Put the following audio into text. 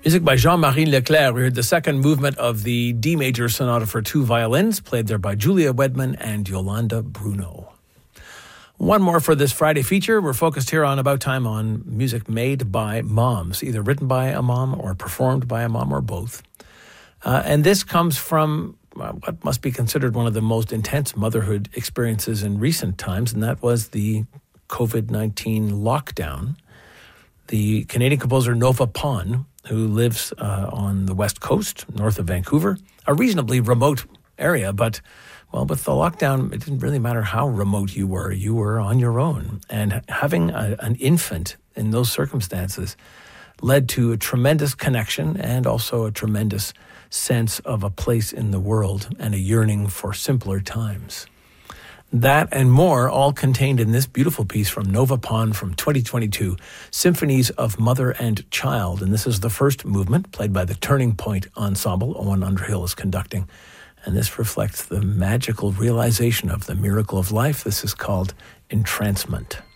Music by Jean-Marie Leclerc. We heard the second movement of the D major sonata for two violins, played there by Julia Wedman and Yolanda Bruno. One more for this Friday feature. We're focused here on About Time on music made by moms, either written by a mom or performed by a mom or both. And this comes from what must be considered one of the most intense motherhood experiences in recent times, and that was the COVID-19 lockdown. The Canadian composer Nova Pon, who lives on the West Coast, north of Vancouver, a reasonably remote area, but, well, with the lockdown, it didn't really matter how remote you were on your own. And having an infant in those circumstances led to a tremendous connection and also a tremendous sense of a place in the world and a yearning for simpler times. That and more all contained in this beautiful piece from Nova Pon from 2022, Symphonies of Mother and Child. And this is the first movement, played by the Turning Point Ensemble. Owen Underhill is conducting. And this reflects the magical realization of the miracle of life. This is called Entrancement.